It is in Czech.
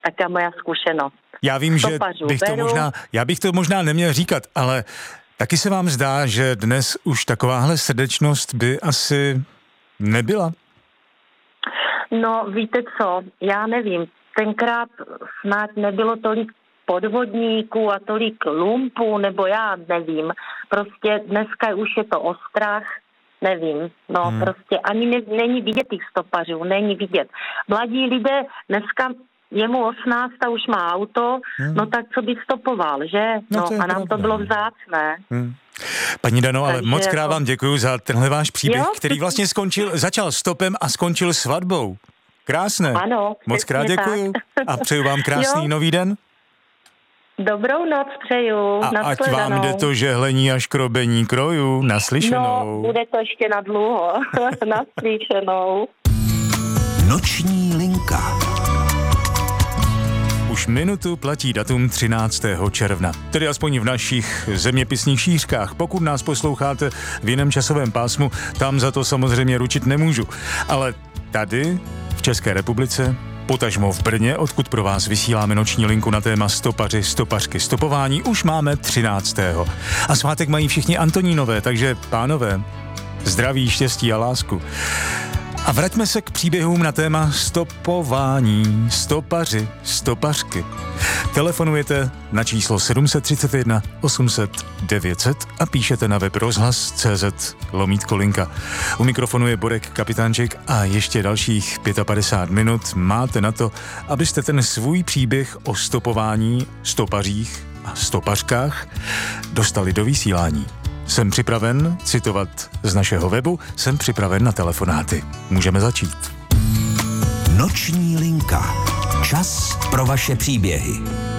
taká moja zkušenost. Já vím, že Stopařů bych to možná neměl říkat, ale taky se vám zdá, že dnes už takováhle srdečnost by asi nebyla? No, víte co, já nevím, tenkrát snad nebylo tolik podvodníků a tolik lumpů, nebo já nevím. Prostě dneska už je to o strach, nevím. No, prostě ani není vidět těch stopařů, není vidět. Mladí lidé dneska, jemu 18 a už má auto, no tak co by stopoval, že? No a nám to bylo vzácné. Paní Dano, ale moc krát vám děkuju za tenhle váš příběh, který vlastně začal stopem a skončil svatbou. Krásné. Ano. Moc krát děkuju a přeju vám krásný nový den. Dobrou noc přeju. A ať vám jde to žehlení a škrobení krojů. Naslyšenou. No, bude to ještě na dlouho. Naslyšenou. Noční linka. Už minutu platí datum 13. června, tedy aspoň v našich zeměpisných šířkách. Pokud nás posloucháte v jiném časovém pásmu, tam za to samozřejmě ručit nemůžu. Ale tady, v České republice, potažmo v Brně, odkud pro vás vysíláme noční linku na téma stopaři, stopařky, stopování, už máme 13. A svátek mají všichni Antonínové, takže pánové, zdraví, štěstí a lásku. A vraťme se k příběhům na téma stopování, stopaři, stopařky. Telefonujete na číslo 731 800 900 a píšete na web rozhlas.cz/linka. U mikrofonu je Borek Kapitánček a ještě dalších 55 minut máte na to, abyste ten svůj příběh o stopování, stopařích a stopařkách dostali do vysílání. Jsem připraven citovat z našeho webu, jsem připraven na telefonáty. Můžeme začít. Noční linka. Čas pro vaše příběhy.